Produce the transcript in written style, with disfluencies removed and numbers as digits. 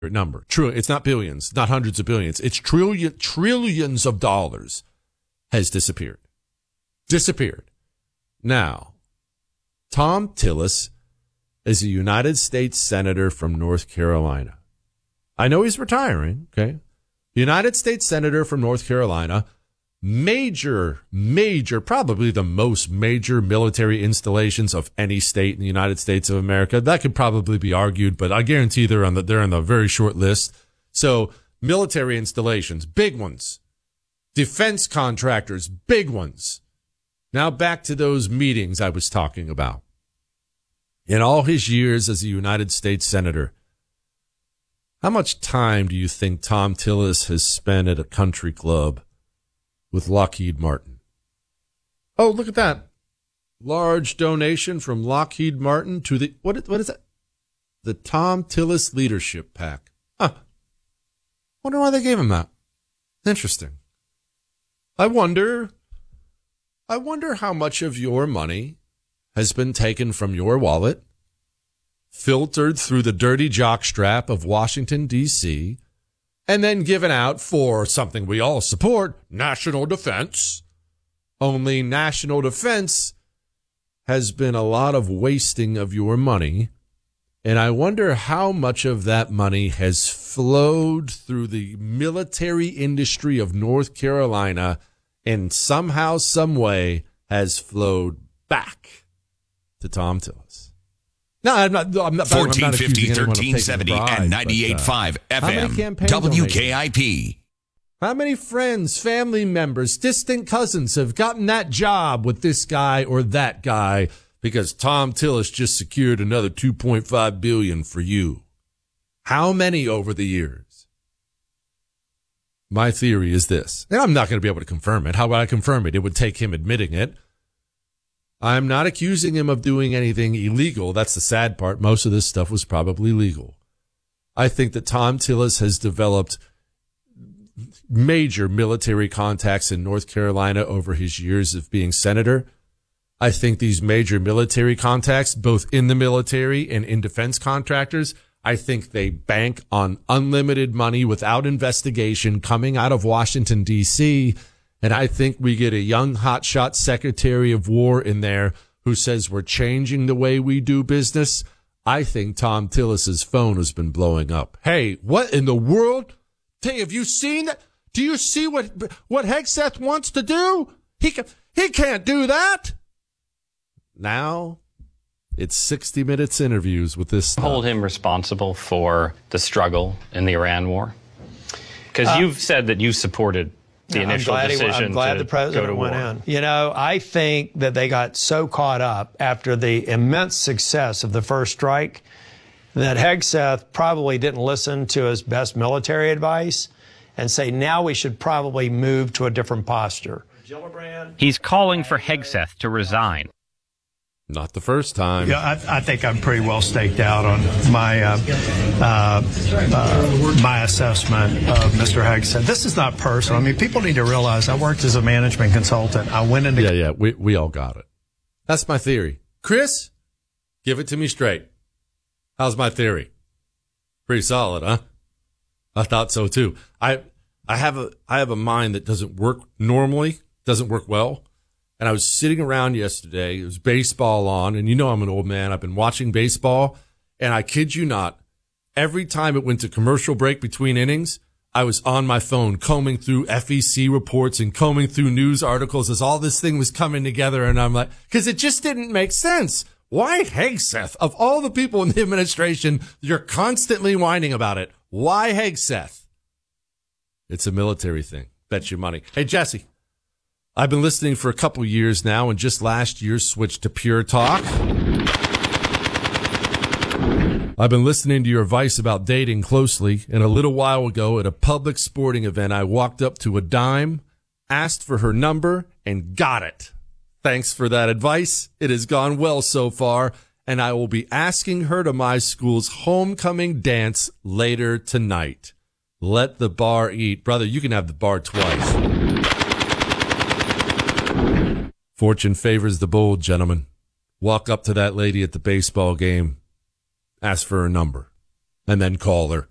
number. True, it's not billions, not hundreds of billions. It's trillions of dollars has disappeared. Disappeared. Now, Thom Tillis is a United States Senator from North Carolina. I know he's retiring, okay? United States Senator from North Carolina, major, probably the most major military installations of any state in the United States of America. That could probably be argued, but I guarantee they're on the very short list. So military installations, big ones. Defense contractors, big ones. Now back to those meetings I was talking about. In all his years as a United States Senator, how much time do you think Thom Tillis has spent at a country club with Lockheed Martin? Oh, look at that. Large donation from Lockheed Martin to the, what is that? The Thom Tillis Leadership PAC. Huh. Wonder why they gave him that. Interesting. I wonder how much of your money has been taken from your wallet, filtered through the dirty jockstrap of Washington, D.C., and then given out for something we all support, national defense. Only national defense has been a lot of wasting of your money, and I wonder how much of that money has flowed through the military industry of North Carolina and somehow, some way has flowed back to Thom Tillis. No, I'm not 1450, 1370, and 98.5 FM, WKIP. How many friends, family members, distant cousins have gotten that job with this guy or that guy because Thom Tillis just secured another $2.5 billion for you? How many over the years? My theory is this, and I'm not going to be able to confirm it. How would I confirm it? It would take him admitting it. I'm not accusing him of doing anything illegal. That's the sad part. Most of this stuff was probably legal. I think that Thom Tillis has developed major military contacts in North Carolina over his years of being senator. I think these major military contacts, both in the military and in defense contractors, I think they bank on unlimited money without investigation coming out of Washington, D.C., and I think we get a young hotshot Secretary of War in there who says we're changing the way we do business. I think Thom Tillis's phone has been blowing up. Hey, what in the world? Hey, have you seen that? Do you see what Hegseth wants to do? He can't do that. Now it's 60 Minutes interviews with this stuff. Hold him responsible for the struggle in the Iran war? Because you've said that you supported the initial decision. I'm glad the president went in. You know, I think that they got so caught up after the immense success of the first strike that Hegseth probably didn't listen to his best military advice and say, now we should probably move to a different posture. He's calling for Hegseth to resign. Not the first time. Yeah, I think I'm pretty well staked out on my my assessment of Mr. Hegseth. This is not personal. I mean, people need to realize I worked as a management consultant. I went into... Yeah, we all got it. That's my theory. Chris, give it to me straight. How's my theory? Pretty solid, huh? I thought so too. I have a mind that doesn't work normally, doesn't work well. And I was sitting around yesterday. It was baseball on, and you know I'm an old man. I've been watching baseball, and I kid you not, every time it went to commercial break between innings, I was on my phone combing through FEC reports and combing through news articles as all this thing was coming together. And I'm like, because it just didn't make sense. Why Hegseth? Of all the people in the administration, you're constantly whining about it. Why Hegseth? It's a military thing. Bet your money. Hey, Jesse. I've been listening for a couple years now, and just last year switched to Pure Talk. I've been listening to your advice about dating closely, and a little while ago at a public sporting event, I walked up to a dime, asked for her number, and got it. Thanks for that advice. It has gone well so far, and I will be asking her to my school's homecoming dance later tonight. Let the bar eat. Brother, you can have the bar twice. Fortune favors the bold, gentlemen. Walk up to that lady at the baseball game, ask for her number, and then call her.